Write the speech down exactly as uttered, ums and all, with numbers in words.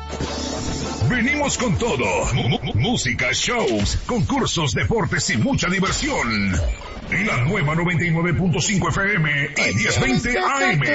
Venimos con todo. M- música, shows, concursos, deportes y mucha diversión. La nueva noventa y nueve punto cinco F M y diez veinte A M.